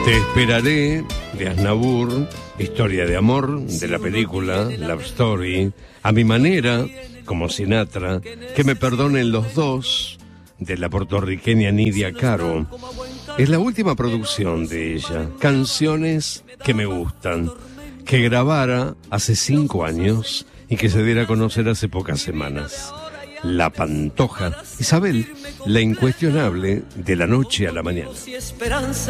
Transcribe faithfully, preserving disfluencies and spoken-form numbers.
Te esperaré, de Aznavour, historia de amor, de la película Love Story, A mi manera, como Sinatra, Que me perdonen los dos, de la puertorriqueña Nidia Caro. Es la última producción de ella, Canciones que me gustan, que grabara hace cinco años y que se diera a conocer hace pocas semanas. La Pantoja, Isabel, la incuestionable de la noche a la mañana.